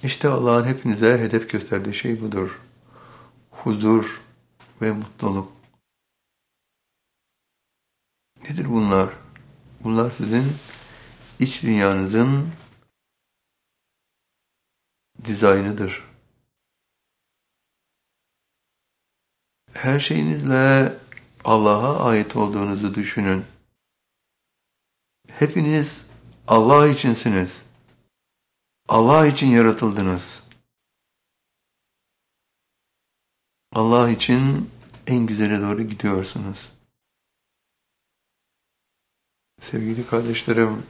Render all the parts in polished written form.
İşte Allah'ın hepinize hedef gösterdiği şey budur. Huzur ve mutluluk. Nedir bunlar? Bunlar sizin iç dünyanızın dizaynıdır. Her şeyinizle Allah'a ait olduğunuzu düşünün. Hepiniz Allah içinsiniz. Allah için yaratıldınız. Allah için en güzele doğru gidiyorsunuz. Sevgili kardeşlerim,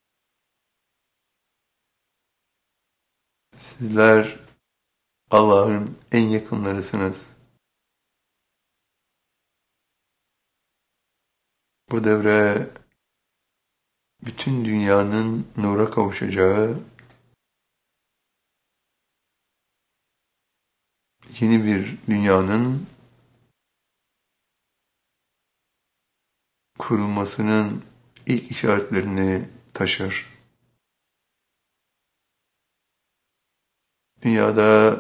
sizler Allah'ın en yakınlarısınız. Bu devre bütün dünyanın nura kavuşacağı yeni bir dünyanın kurulmasının ilk işaretlerini taşır. Dünyada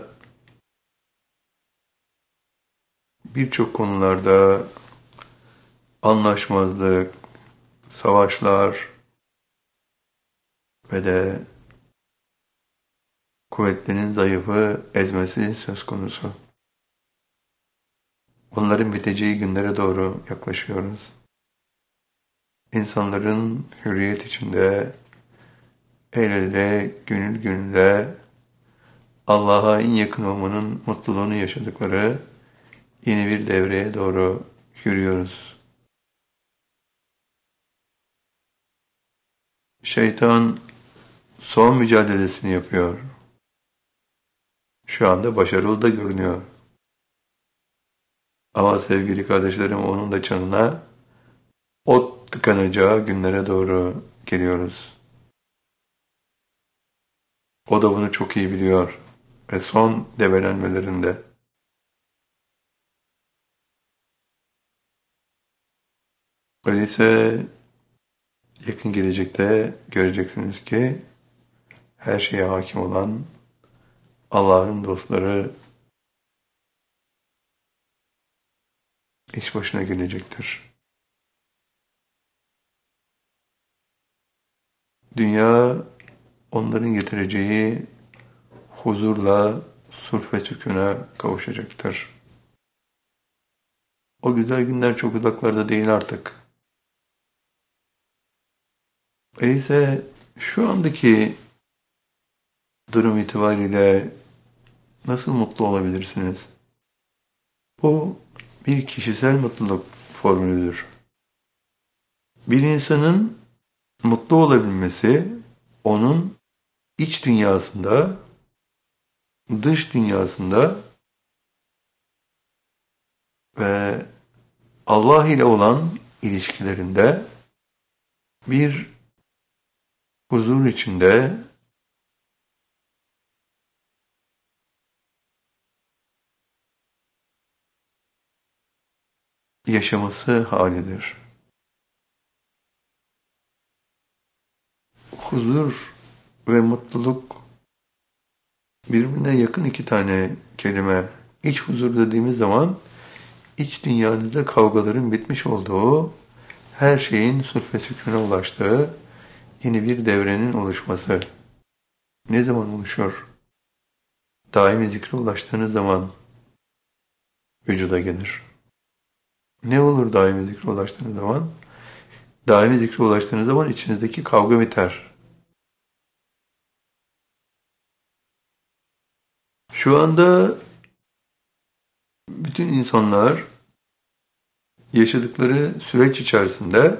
birçok konularda anlaşmazlık, savaşlar ve de kuvvetlinin zayıfı ezmesi söz konusu. Onların biteceği günlere doğru yaklaşıyoruz. İnsanların hürriyet içinde el ele, gönül gönüle Allah'a en yakın olmanın mutluluğunu yaşadıkları yeni bir devreye doğru yürüyoruz. Şeytan son mücadelesini yapıyor. Şu anda başarılı da görünüyor. Ama sevgili kardeşlerim, onun da canına ot tıkanacağı günlere doğru geliyoruz. O da bunu çok iyi biliyor ve son debelenmelerinde. Öyleyse yakın gelecekte göreceksiniz ki her şeye hakim olan Allah'ın dostları iş başına gelecektir. Dünya onların getireceği huzurla sulh ve sükûna kavuşacaktır. O güzel günler çok uzaklarda değil artık. Öyleyse şu andaki durum itibariyle nasıl mutlu olabilirsiniz? Bu bir kişisel mutluluk formülüdür. Bir insanın mutlu olabilmesi, onun iç dünyasında, dış dünyasında ve Allah ile olan ilişkilerinde bir huzur içinde yaşaması halidir. Huzur ve mutluluk birbirine yakın iki tane kelime. İç huzur dediğimiz zaman iç dünyanızda kavgaların bitmiş olduğu, her şeyin sulh ve sükûna ulaştığı yeni bir devrenin oluşması. Ne zaman oluşur? Daimi zikre ulaştığınız zaman vücuda gelir. Ne olur daimi zikre ulaştığınız zaman? Daimi zikre ulaştığınız zaman içinizdeki kavga biter. Şu anda bütün insanlar yaşadıkları süreç içerisinde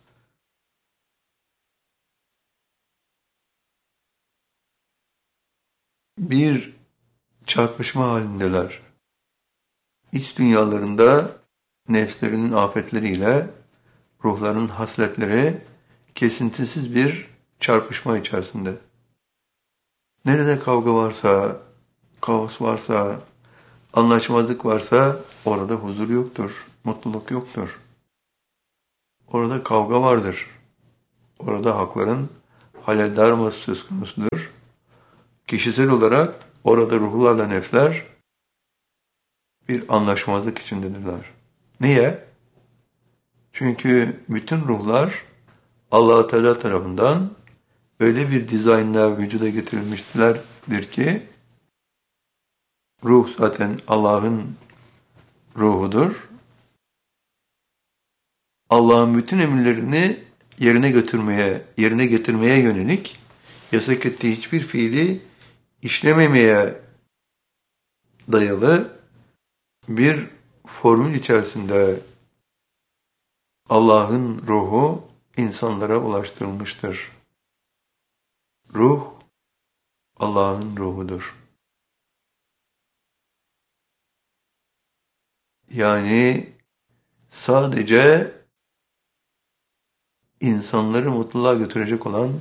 bir çarpışma halindeler. İç dünyalarında nefslerinin afetleriyle ruhlarının hasletleri kesintisiz bir çarpışma içerisinde. Nerede kavga varsa, kaos varsa, anlaşmazlık varsa orada huzur yoktur, mutluluk yoktur. Orada kavga vardır. Orada hakların halel darması söz konusudur. kişisel olarak orada ruhlarla nefsler bir anlaşmazlık içindedirler. Niye? Çünkü bütün ruhlar Allah-u Teala tarafından öyle bir dizaynla vücuda getirilmişlerdir ki ruh zaten Allah'ın ruhudur. Allah'ın bütün emirlerini yerine getirmeye yönelik yasak ettiği hiçbir fiili işlememeye dayalı bir formül içerisinde Allah'ın ruhu insanlara ulaştırılmıştır. Ruh Allah'ın ruhudur. Yani sadece insanları mutluluğa götürecek olan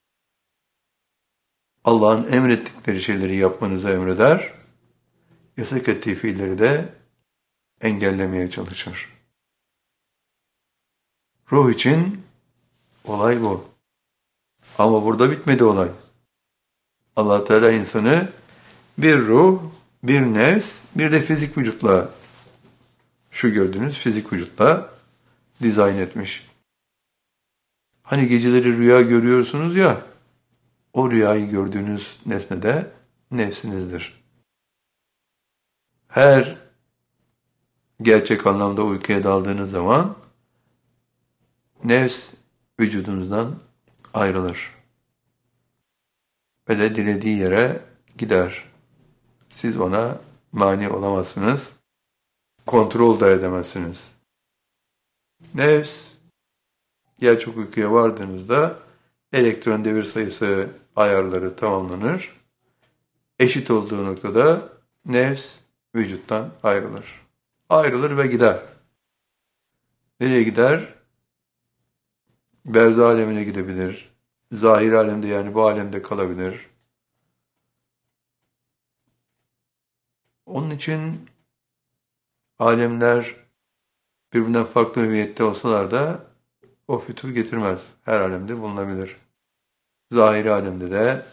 Allah'ın emrettikleri şeyleri yapmanızı emreder, yasak ettiği fiilleri de engellemeye çalışır. Ruh için olay bu. Ama burada bitmedi olay. Allah Teala insanı bir ruh, bir nefs, bir de fizik vücutla, şu gördüğünüz fizik vücutla dizayn etmiş. Hani geceleri rüya görüyorsunuz ya, o rüyayı gördüğünüz nesne de nefsinizdir. Her gerçek anlamda uykuya daldığınız zaman nefs vücudunuzdan ayrılır. Ve de dilediği yere gider. Siz ona mani olamazsınız, kontrol da edemezsiniz. Nefs, gerçek uykuya vardığınızda elektron devir sayısı ayarları tamamlanır. Eşit olduğu noktada nefs vücuttan ayrılır. Ayrılır ve gider. Nereye gider? Berzah alemine gidebilir. Zahir alemde yani bu alemde kalabilir. Onun için alemler birbirinden farklı hüviyette olsalar da o fütuh getirmez. Her alemde bulunabilir. Zahiri alemde de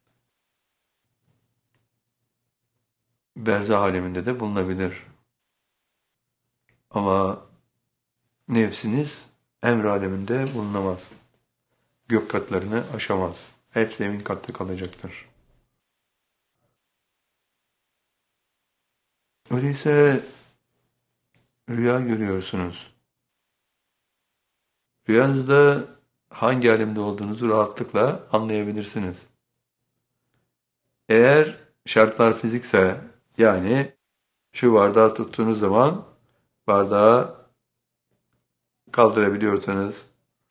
berzah aleminde de bulunabilir. Ama nefsiniz emr aleminde bulunamaz. Gök katlarını aşamaz. Hep zemin katta kalacaktır. Öyleyse rüya görüyorsunuz. Rüyanızda hangi alemde olduğunuzu rahatlıkla anlayabilirsiniz. Eğer şartlar fizikse, yani şu bardağı tuttuğunuz zaman bardağı kaldırabiliyorsanız,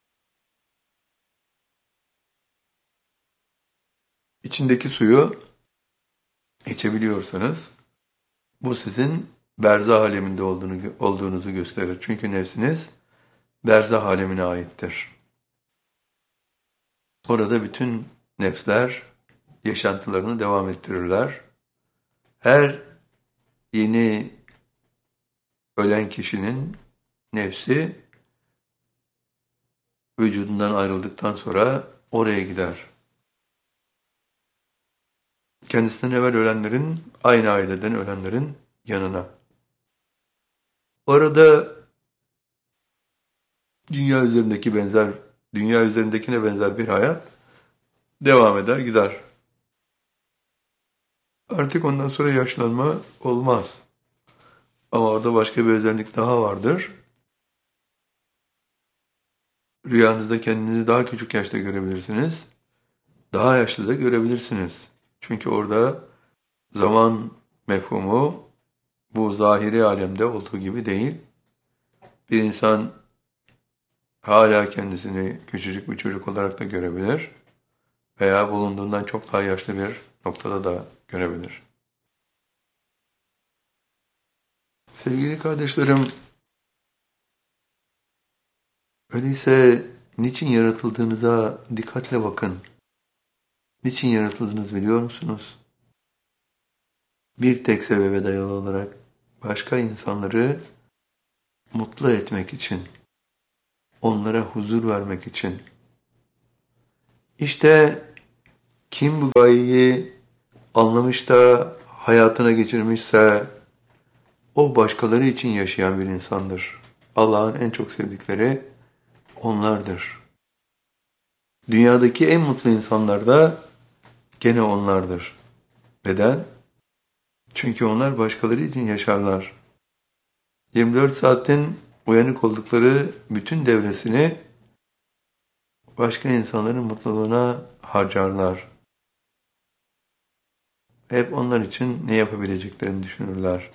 içindeki suyu içebiliyorsanız, bu sizin berzah aleminde olduğunuzu gösterir. Çünkü nefsiniz berzah alemine aittir. Orada bütün nefsler yaşantılarını devam ettirirler. Her yeni ölen kişinin nefsi vücudundan ayrıldıktan sonra oraya gider. Kendisinden evvel ölenlerin, aynı aileden ölenlerin yanına. Orada dünya üzerindekine benzer bir hayat devam eder, gider. Artık ondan sonra yaşlanma olmaz. Ama orada başka bir özellik daha vardır. Rüyanızda kendinizi daha küçük yaşta görebilirsiniz. Daha yaşlı da görebilirsiniz. Çünkü orada zaman mefhumu bu zahiri alemde olduğu gibi değil. Bir insan hala kendisini küçücük bir çocuk olarak da görebilir veya bulunduğundan çok daha yaşlı bir noktada da görebilir. Sevgili kardeşlerim, öyleyse niçin yaratıldığınıza dikkatle bakın. Niçin yaratıldınız biliyor musunuz? Bir tek sebebe dayalı olarak başka insanları mutlu etmek için, onlara huzur vermek için. İşte kim bu gayeyi anlamış da hayatına geçirmişse o başkaları için yaşayan bir insandır. Allah'ın en çok sevdikleri onlardır. Dünyadaki en mutlu insanlar da gene onlardır. Neden? Çünkü onlar başkaları için yaşarlar. 24 saatin uyanık oldukları bütün devresini başka insanların mutluluğuna harcarlar. Hep onlar için ne yapabileceklerini düşünürler.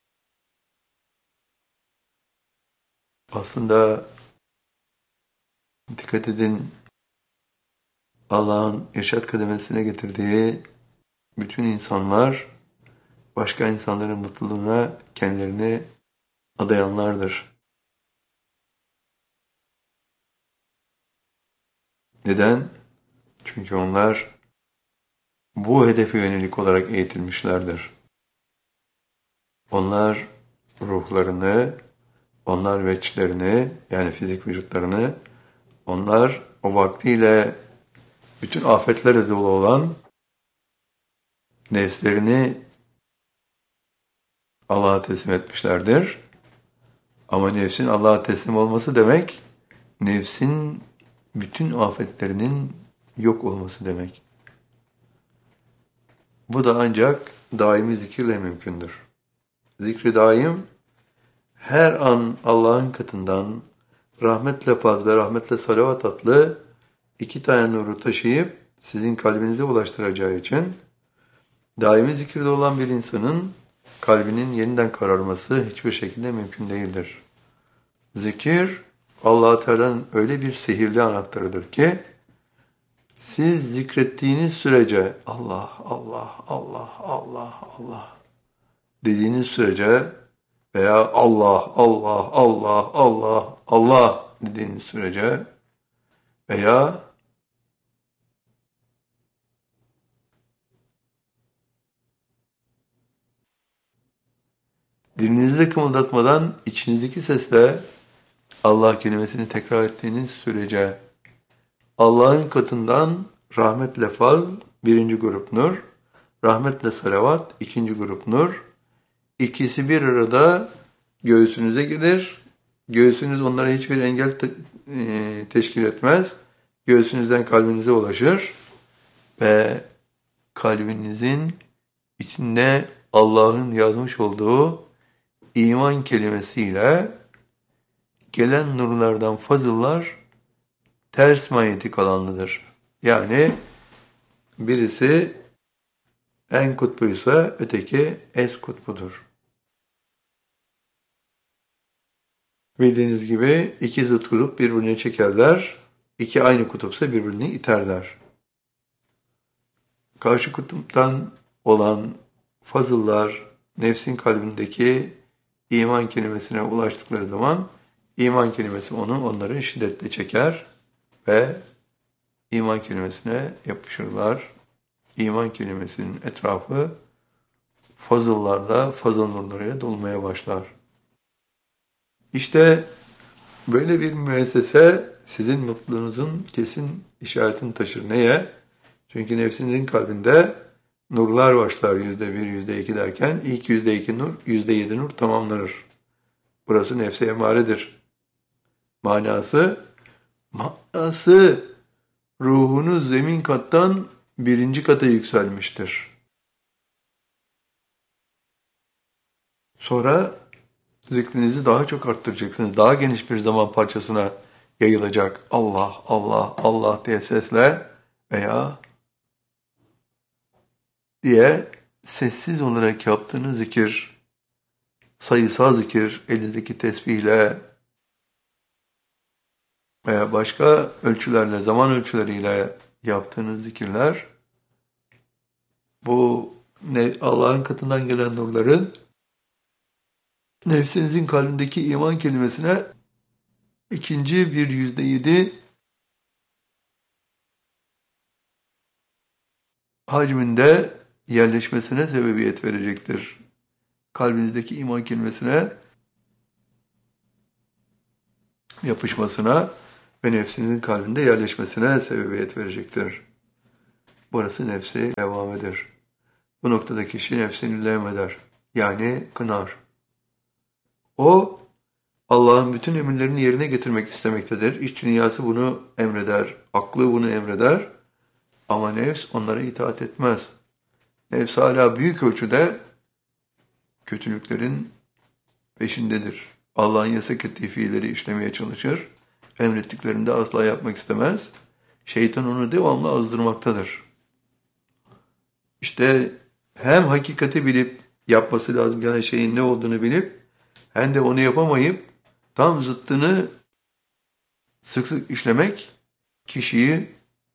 Aslında dikkat edin, Allah'ın irşad kademesine getirdiği bütün insanlar başka insanların mutluluğuna kendilerini adayanlardır. Neden? Çünkü onlar bu hedefe yönelik olarak eğitilmişlerdir. Onlar ruhlarını, onlar veçlerini yani fizik vücutlarını, onlar o vaktiyle bütün afetlerle dolu olan nefslerini Allah'a teslim etmişlerdir. Ama nefsin Allah'a teslim olması demek, nefsin bütün afetlerinin yok olması demek. Bu da ancak daimi zikirle mümkündür. Zikri daim, her an Allah'ın katından rahmetle faz ve rahmetle salavat adlı iki tane nuru taşıyıp sizin kalbinize ulaştıracağı için daimi zikirde olan bir insanın kalbinin yeniden kararması hiçbir şekilde mümkün değildir. Zikir, Allah-u Teala'nın öyle bir sihirli anahtarıdır ki, siz zikrettiğiniz sürece Allah, Allah, Allah, Allah, Allah dediğiniz sürece veya Allah, Allah, Allah, Allah, Allah dediğiniz sürece veya dilinizi kımıldatmadan içinizdeki sesle Allah kelimesini tekrar ettiğiniz sürece Allah'ın katından rahmetle faz birinci grup nur, rahmetle salavat ikinci grup nur, ikisi bir arada göğsünüze gelir. Göğsünüz onlara hiçbir engel teşkil etmez. Göğsünüzden kalbinize ulaşır ve kalbinizin içinde Allah'ın yazmış olduğu iman kelimesiyle gelen nurlardan fazıllar ters manyetik alanlıdır. Yani birisi en kutbuysa öteki es kutbudur. Bildiğiniz gibi iki zıt kutup birbirine çekerler. İki aynı kutupsa birbirini iterler. Karşı kutuptan olan fazıllar nefsin kalbindeki iman kelimesine ulaştıkları zaman iman kelimesi onları şiddetle çeker ve iman kelimesine yapışırlar. İman kelimesinin etrafı fazıllarla, fazıl nurlarıyla dolmaya başlar. İşte böyle bir müessese sizin mutluluğunuzun kesin işaretini taşır. Neye? Çünkü nefsinizin kalbinde nurlar başlar %1, %2 derken ilk %2 nur, %7 nur tamamlanır. Burası nefse emaredir. Manası ruhunuz zemin kattan birinci kata yükselmiştir. Sonra zikrinizi daha çok arttıracaksınız. Daha geniş bir zaman parçasına yayılacak. Allah, Allah, Allah diye sesle veya diye sessiz olarak yaptığınız zikir, sayısal zikir, elinizdeki tesbihle veya başka ölçülerle, zaman ölçüleriyle yaptığınız zikirler, bu Allah'ın katından gelen nurların nefsinizin kalbindeki iman kelimesine ikinci bir %7 hacminde yerleşmesine sebebiyet verecektir. Kalbinizdeki iman kelimesine yapışmasına ve nefsinizin kalbinde yerleşmesine sebebiyet verecektir. Burası nefsi levvamedir. Bu noktada kişi nefsini levmeder. Yani kınar. O Allah'ın bütün emirlerini yerine getirmek istemektedir. İç dünyası bunu emreder, aklı bunu emreder ama nefs onlara itaat etmez. Nefs hala büyük ölçüde kötülüklerin peşindedir. Allah'ın yasak ettiği fiilleri işlemeye çalışır. Emrettiklerini de asla yapmak istemez. Şeytan onu devamlı azdırmaktadır. İşte hem hakikati bilip yapması lazım gelen şeyin ne olduğunu bilip hem de onu yapamayıp tam zıttını sık sık işlemek kişiyi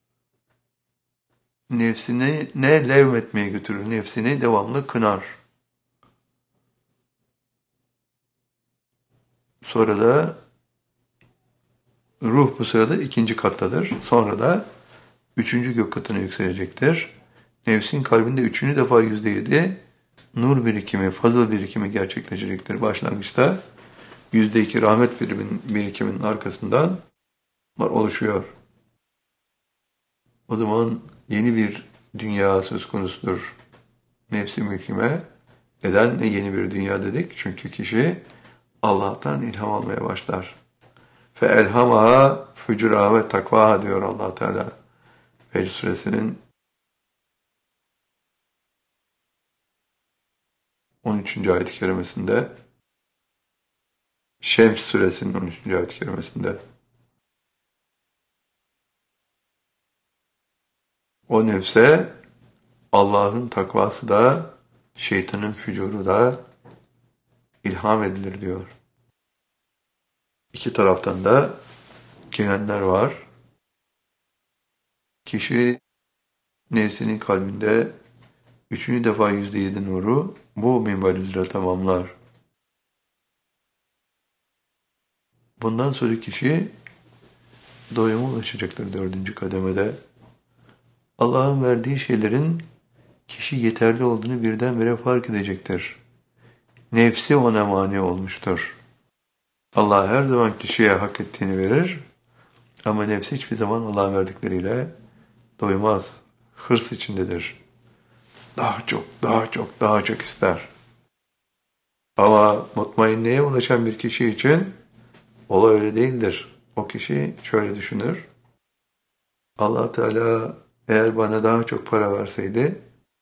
nefsini ne levmetmeye götürür, nefsini devamlı kınar. Sonra da ruh bu sırada ikinci kattadır. Sonra da üçüncü gök katına yükselecektir. Nefsin kalbinde üçüncü defa %7 nur birikimi, fazıl birikimi gerçekleşecektir. Başlangıçta %2 rahmet birikiminin arkasından oluşuyor. O zaman yeni bir dünya söz konusudur. Nefsi mülkime. Neden yeni bir dünya dedik? Çünkü kişi Allah'tan ilham almaya başlar. فَاَلْهَمَهَا فُجُرَهَا ve takvaha diyor Allah Teala. Fecr suresinin 13. ayet-i kerimesinde, Şems suresinin 13. ayet-i kerimesinde. O nefse Allah'ın takvası da, şeytanın fücuru da ilham edilir diyor. İki taraftan da gelenler var. Kişi nefsinin kalbinde üçüncü defa %7 nuru bu minval üzere tamamlar. Bundan sonra kişi doyuma ulaşacaktır dördüncü kademede. Allah'ın verdiği şeylerin kişi yeterli olduğunu birdenbire fark edecektir. Nefsi ona mani olmuştur. Allah her zaman kişiye hak ettiğini verir ama nefsi hiçbir zaman Allah'ın verdikleriyle doymaz. Hırs içindedir. Daha çok, daha çok, daha çok ister. Ama mutmainliğe ulaşan bir kişi için olay öyle değildir. O kişi şöyle düşünür. Allah Teala eğer bana daha çok para verseydi,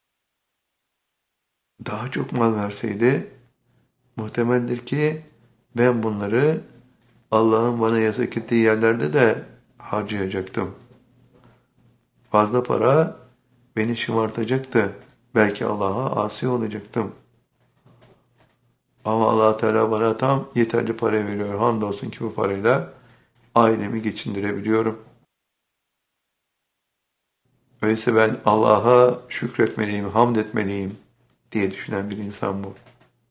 daha çok mal verseydi, muhtemeldir ki ben bunları Allah'ın bana yasak ettiği yerlerde de harcayacaktım. Fazla para beni şımartacaktı. Belki Allah'a asi olacaktım. Ama Allah Teala bana tam yeterli para veriyor. Hamdolsun ki bu parayla ailemi geçindirebiliyorum. Öyleyse ben Allah'a şükretmeliyim, hamd etmeliyim diye düşünen bir insan bu.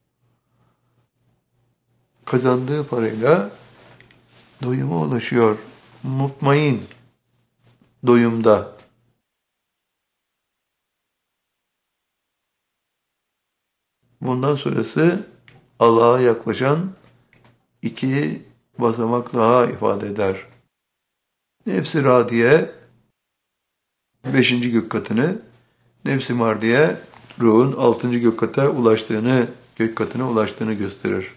Kazandığı parayla doyuma ulaşıyor. Mutmain, doyumda. Bundan sonrası Allah'a yaklaşan iki basamak daha ifade eder. Nefs-i radiye, 5. gök katını, nefs-i mardiye, ruhun 6. gök katına ulaştığını gösterir.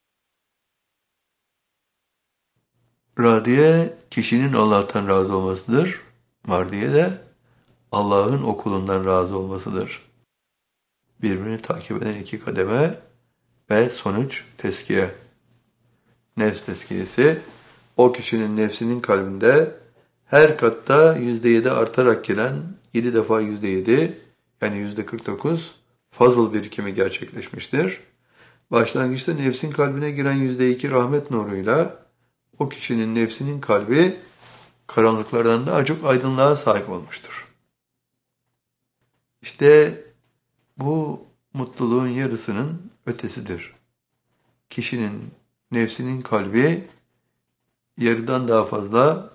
Radiye, kişinin Allah'tan razı olmasıdır. Mardiye de Allah'ın okulundan razı olmasıdır. Birbirini takip eden iki kademe ve sonuç teskiye. Nefs teskiyesi, o kişinin nefsinin kalbinde her katta %7 artarak gelen 7 defa %7 yani %49 fazıl birikimi gerçekleşmiştir. Başlangıçta nefsin kalbine giren %2 rahmet nuruyla o kişinin nefsinin kalbi karanlıklardan daha çok aydınlığa sahip olmuştur. İşte bu mutluluğun yarısının ötesidir. Kişinin nefsinin kalbi yarıdan daha fazla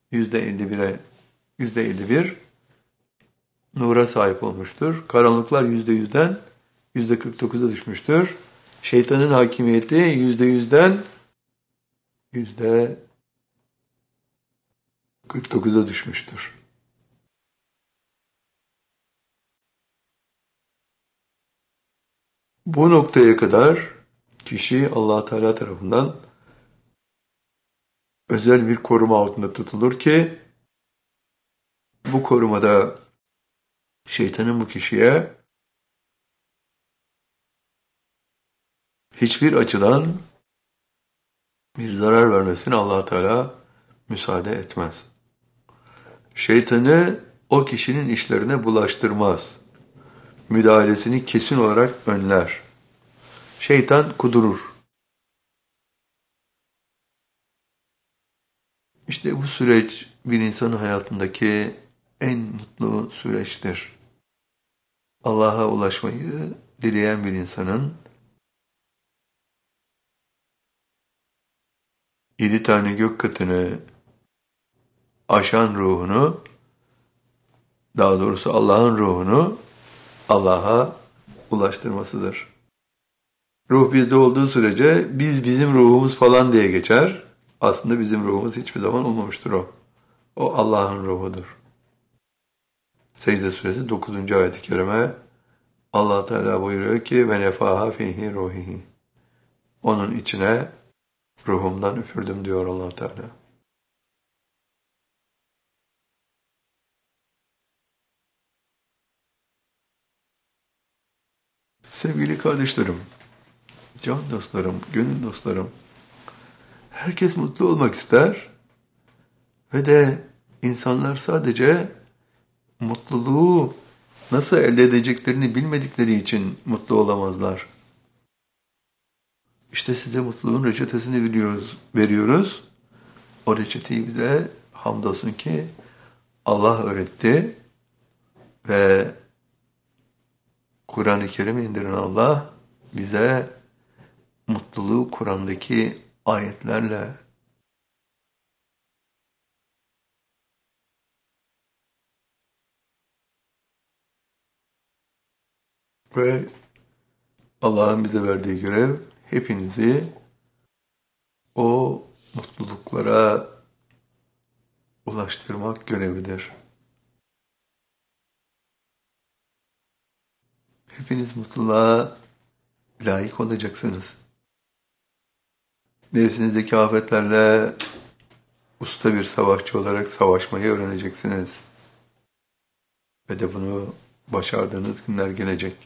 %51 nura sahip olmuştur. Karanlıklar %100'den %49'a düşmüştür. Şeytanın hakimiyeti %100'den %49'a düşmüştür. Bu noktaya kadar kişi Allah Teala tarafından özel bir koruma altında tutulur ki bu korumada şeytanın bu kişiye hiçbir açıdan bir zarar vermesine Allah Teala müsaade etmez. Şeytanı o kişinin işlerine bulaştırmaz. Müdahalesini kesin olarak önler. Şeytan kudurur. İşte bu süreç bir insanın hayatındaki en mutlu süreçtir. Allah'a ulaşmayı dileyen bir insanın 7 tane gök katını aşan ruhunu, daha doğrusu Allah'ın ruhunu Allah'a ulaştırmasıdır. Ruh bizde olduğu sürece bizim ruhumuz falan diye geçer. Aslında bizim ruhumuz hiçbir zaman olmamıştır o. O Allah'ın ruhudur. Secde suresi 9. ayet-i kerime Allah Teala buyuruyor ki ve nefaha fihi ruhihi. Onun içine ruhumdan üfürdüm diyor Allah Teala. Sevgili kardeşlerim, can dostlarım, gönül dostlarım, herkes mutlu olmak ister ve de insanlar sadece mutluluğu nasıl elde edeceklerini bilmedikleri için mutlu olamazlar. İşte size mutluluğun reçetesini veriyoruz. O reçeteyi bize hamdolsun ki Allah öğretti ve Kur'an-ı Kerim indiren Allah bize mutluluğu Kur'an'daki ayetlerle ve Allah'ın bize verdiği görev hepinizi o mutluluklara ulaştırmak görevidir. Hepiniz mutluluğa layık olacaksınız. Nefsinizdeki afetlerle usta bir savaşçı olarak savaşmayı öğreneceksiniz. Ve de bunu başardığınız günler gelecek.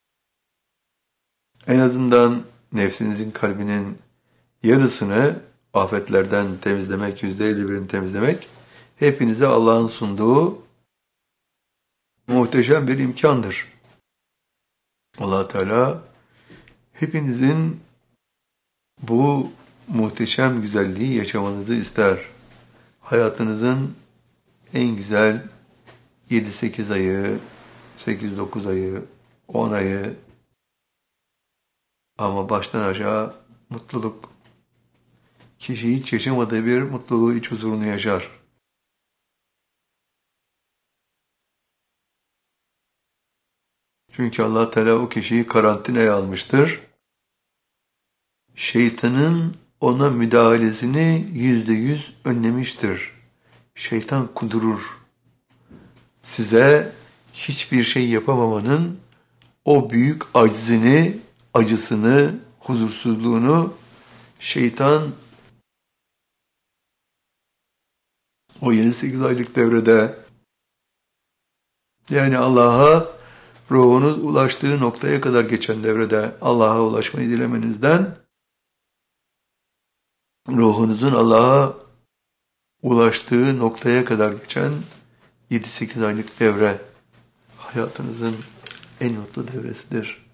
En azından nefsinizin kalbinin yarısını afetlerden temizlemek, %51'ini temizlemek, hepinize Allah'ın sunduğu muhteşem bir imkandır. Allah Teala hepinizin bu muhteşem güzelliği yaşamanızı ister. Hayatınızın en güzel 7-8 ayı, 8-9 ayı, 10 ayı ama baştan aşağı mutluluk. Kişi hiç yaşamadığı bir mutluluğu, iç huzurunu yaşar. Çünkü Allah Teala o kişiyi karantinaya almıştır. Şeytanın ona müdahalesini %100 önlemiştir. Şeytan kudurur. Size hiçbir şey yapamamanın o büyük aczini, acısını, huzursuzluğunu şeytan o 7-8 aylık devrede yani Allah'a ruhunuz ulaştığı noktaya kadar geçen devrede Allah'a ulaşmayı dilemenizden ruhunuzun Allah'a ulaştığı noktaya kadar geçen 7-8 aylık devre hayatınızın en mutlu devresidir.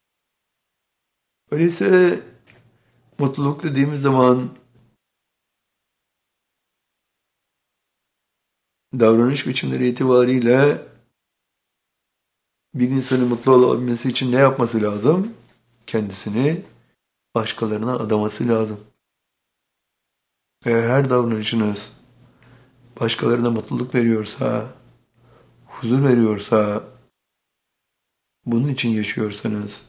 Öyleyse mutluluk dediğimiz zaman davranış biçimleri itibariyle bir insanın mutlu olabilmesi için ne yapması lazım? Kendisini başkalarına adaması lazım. Eğer her davranışınız başkalarına mutluluk veriyorsa, huzur veriyorsa, bunun için yaşıyorsanız,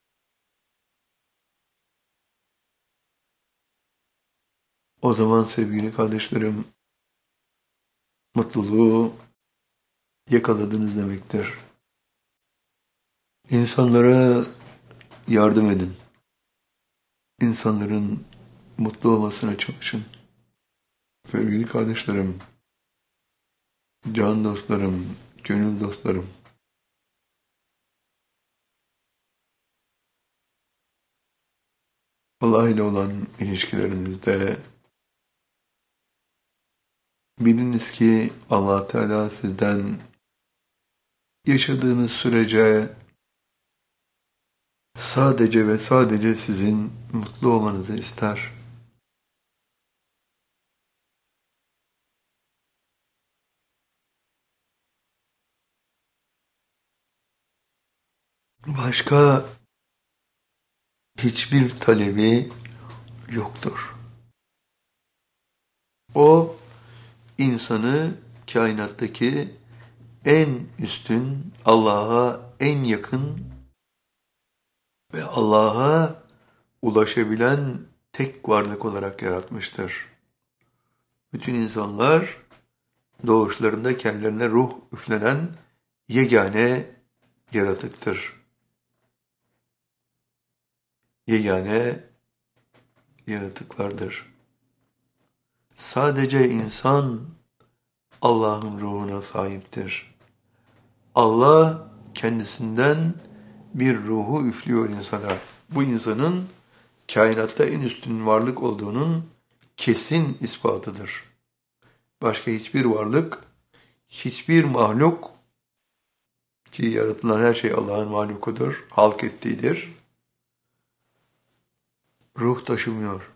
o zaman sevgili kardeşlerim, mutluluğu yakaladınız demektir. İnsanlara yardım edin. İnsanların mutlu olmasına çalışın. Sevgili kardeşlerim, can dostlarım, gönül dostlarım, Allah ile olan ilişkilerinizde biliniz ki Allah Teala sizden yaşadığınız sürece sadece ve sadece sizin mutlu olmanızı ister. Başka hiçbir talebi yoktur. O insanı kainattaki en üstün, Allah'a en yakın ve Allah'a ulaşabilen tek varlık olarak yaratmıştır. Bütün insanlar doğuşlarında kendilerine ruh üflenen yegane yaratıktır. Yegane yaratıklardır. Sadece insan Allah'ın ruhuna sahiptir. Allah kendisinden bir ruhu üflüyor insana. Bu insanın kainatta en üstün varlık olduğunun kesin ispatıdır. Başka hiçbir varlık, hiçbir mahluk ki yaratılan her şey Allah'ın mahlukudur, halk ettiğidir. Ruh taşımıyor.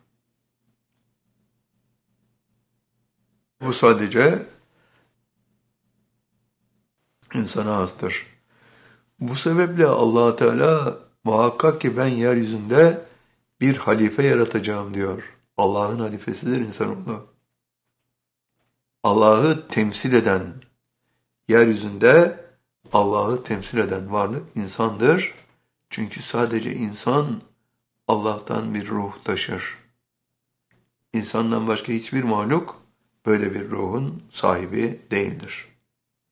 Bu sadece insana hastır. Bu sebeple Allah Teala muhakkak ki ben yeryüzünde bir halife yaratacağım diyor. Allah'ın halifesidir insanoğlu. Allah'ı temsil eden, yeryüzünde Allah'ı temsil eden varlık insandır. Çünkü sadece insan Allah'tan bir ruh taşır. İnsandan başka hiçbir mahluk böyle bir ruhun sahibi değildir.